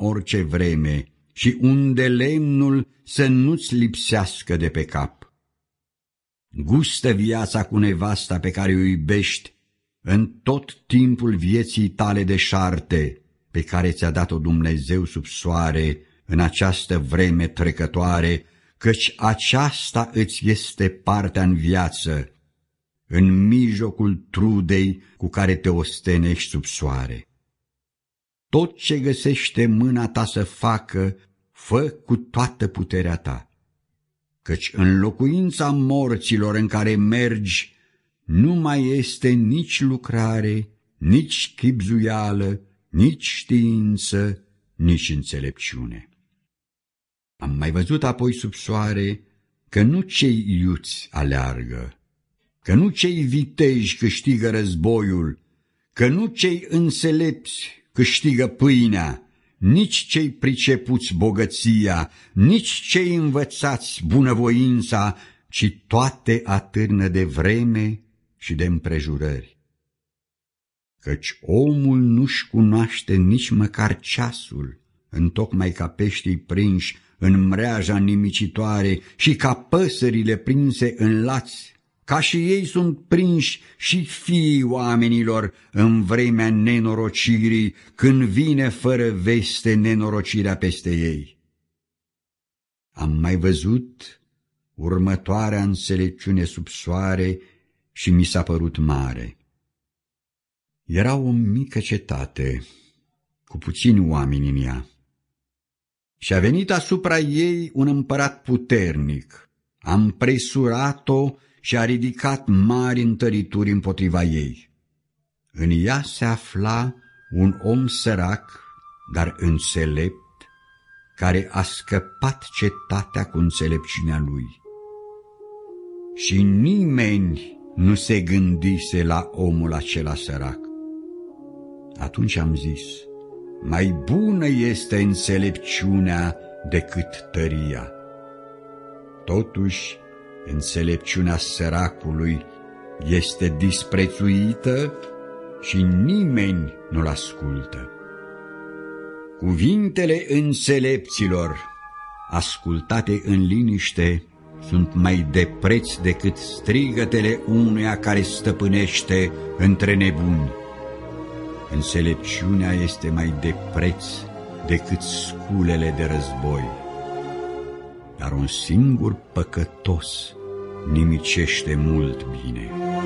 orice vreme și unde lemnul să nu-ți lipsească de pe cap. Gustă viața cu nevasta pe care o iubești în tot timpul vieții tale deșarte, pe care ți-a dat-o Dumnezeu sub soare în această vreme trecătoare, căci aceasta îți este partea în viață, în mijlocul trudei cu care te ostenești sub soare. Tot ce găsește mâna ta să facă, fă cu toată puterea ta, căci în locuința morților în care mergi nu mai este nici lucrare, nici chibzuială, nici știință, nici înțelepciune. Am mai văzut apoi sub soare că nu cei iuți aleargă, că nu cei viteji câștigă războiul, că nu cei înțelepți câștigă pâinea, nici cei pricepuți bogăția, nici cei învățați bunăvoința, ci toate atârnă de vreme și de împrejurări. Căci omul nu-și cunoaște nici măcar ceasul, întocmai ca peștii prinși în mreaja nimicitoare și ca păsările prinse în lați, ca și ei sunt prinși și fiii oamenilor în vremea nenorocirii, când vine fără veste nenorocirea peste ei. Am mai văzut următoarea înțelepciune sub soare și mi s-a părut mare. Era o mică cetate, cu puțini oameni în ea, și a venit asupra ei un împărat puternic. A împresurat-o și a ridicat mari întărituri împotriva ei. În ea se afla un om sărac, dar înțelept, care a scăpat cetatea cu înțelepciunea lui. Și nimeni nu se gândise la omul acela sărac. Atunci am zis, mai bună este înțelepciunea decât tăria. Totuși, înțelepciunea săracului este disprețuită și nimeni nu-l ascultă. Cuvintele înțelepților, ascultate în liniște, sunt mai de preț decât strigătele unuia care stăpânește între nebuni. Înțelepciunea este mai de preț decât sculele de război, dar un singur păcătos nimicește mult bine.